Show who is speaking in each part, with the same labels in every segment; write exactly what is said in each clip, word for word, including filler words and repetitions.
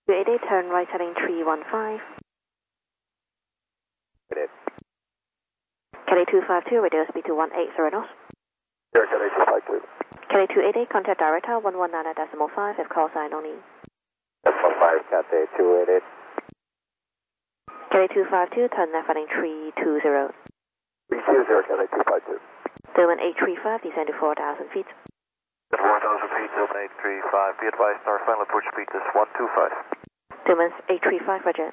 Speaker 1: two eighty, turn right heading three one five. Kelly two five two, radio speed to one eight zero knots.
Speaker 2: Here, Kelly two five two.
Speaker 1: Kelly two eighty, contact director one one nine decimal five if call sign only.
Speaker 2: Decimal five, Cathay two eighty.
Speaker 1: Kelly two five two, turn left heading three two zero.
Speaker 2: three two zero, Kelly two five two.
Speaker 1: Dillman eight three five, descend to four thousand feet.
Speaker 2: four thousand feet, Dillman eight three five. Be advised, our final approach speed is one two five.
Speaker 1: Dillman eight three five, roger.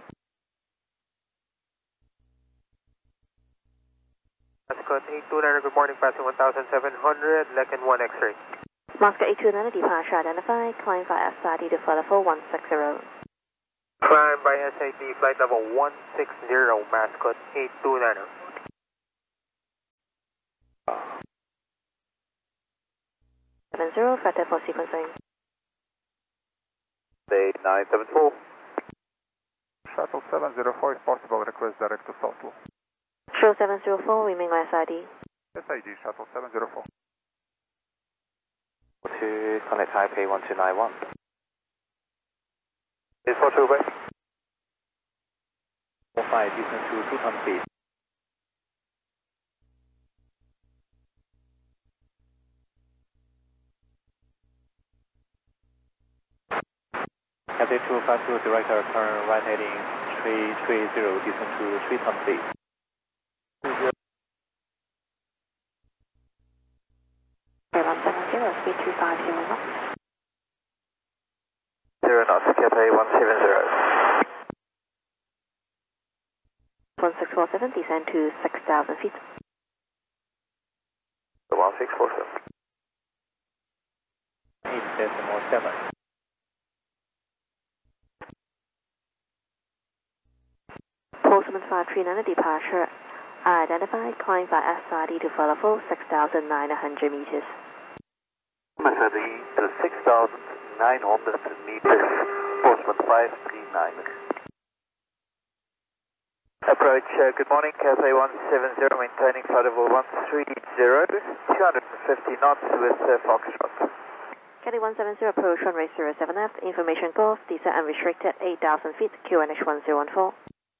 Speaker 3: Mascot eight two nine, good morning, passing one thousand seven hundred, Lecken one X-ray.
Speaker 1: Moscow eight two nine, departure identified, climb via S I D to flight level one six zero.
Speaker 3: Climb by S I D, flight level one six zero, Mascot eight two nine.
Speaker 1: seven zero, flight level sequencing.
Speaker 2: eight nine seven four.
Speaker 4: Shuttle seven zero four, if possible, request direct to Southwell.
Speaker 1: Show seven zero four, remain on S I D.
Speaker 4: S I D, Shuttle seven zero four.
Speaker 2: To connect Taipei one two nine one. It's four two, wait. four five, descend to two times speed. Cathay two five two, director, turn right heading three three zero, descend to three times speed.
Speaker 1: one seven zero, speed two five zero knots.
Speaker 2: Zero knots, Cathay one seven zero.
Speaker 1: one six four seven, descend to six thousand feet.
Speaker 2: one six four seven. eight decimal seven.
Speaker 1: Postman five three nine, departure identified, climb by S I D to flight level six thousand nine hundred meters.
Speaker 2: S I D to six thousand nine hundred meters, Postman five three nine. Approach, uh, good morning, Cathay one seven zero, maintaining flight level one three zero, two hundred fifty knots with uh, Foxtrot.
Speaker 1: Kelly one seven zero, approach runway zero seven left, information golf, descent unrestricted eight thousand feet, Q N H one zero one four.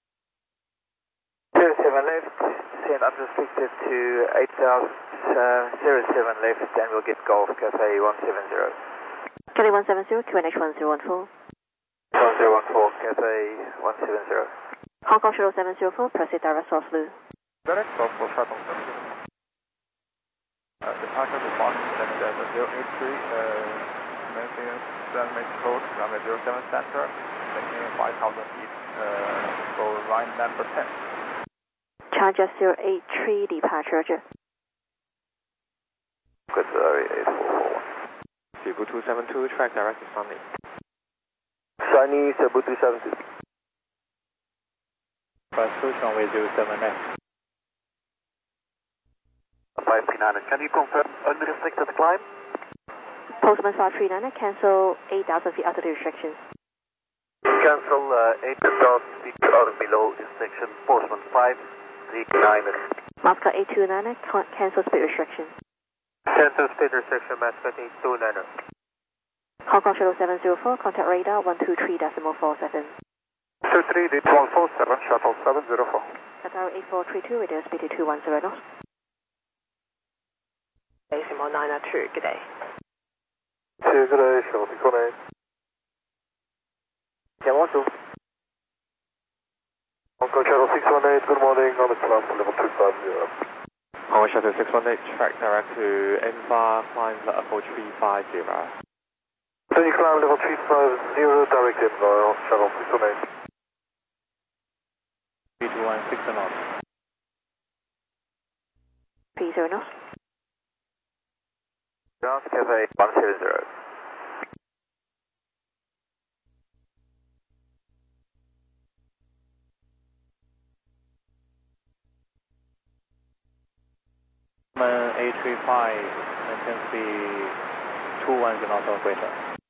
Speaker 2: zero seven left, descent unrestricted to eight thousand, uh, zero seven left, and we'll get golf, Cathay one seven zero.
Speaker 1: Kelly one seven zero, Q N H one zero one four.
Speaker 2: one zero one four, Cathay one seven zero.
Speaker 1: Hong Kong Shuttle seven zero four, proceed direct source blue.
Speaker 4: Direct Southwell Shuttle seven zero four. Uh, departure departure, descend at zero eight three, uh, maintenance, transmission code, runway zero seven center, taking five thousand feet, uh, for line number ten.
Speaker 1: Charger zero eight three, departure.
Speaker 2: Good, sorry, eight four four one.
Speaker 3: Cebu two seven two, track direct to Sunny.
Speaker 2: Sunny, Cebu two seven two.
Speaker 3: Approach runway zero seven left.
Speaker 2: five three nine, can you confirm unrestricted climb?
Speaker 1: Postman five three nine, cancel eight thousand feet altitude restrictions.
Speaker 2: Cancel uh, eight thousand feet out of below restriction, Postman five three nine.
Speaker 1: Moscow eight two nine, cancel speed restriction.
Speaker 3: Cancel speed restriction, Mascot eight two nine.
Speaker 1: Hong Kong Shuttle seven zero four, contact radar one two three decimal four seven.
Speaker 4: two three, one four seven, Shuttle seven zero four.
Speaker 1: Qatar eight four three two, radio speed to two one zero knots. Decimal nine two, good day.
Speaker 2: two, good day, Shuttle six one eight. Yeah, one two. Hong Kong Shuttle six one eight, good morning, on the climb for level two five zero.
Speaker 3: Hong Kong Shuttle six one eight, track direct to Enva, climb level three five zero.
Speaker 2: Then you climb level three five zero, direct Enva, Shuttle six one eight.
Speaker 3: three two one six knots.
Speaker 1: three zero knots.
Speaker 2: Ground Cathay one seven zero.
Speaker 3: eight three five, intensity two one knots or greater.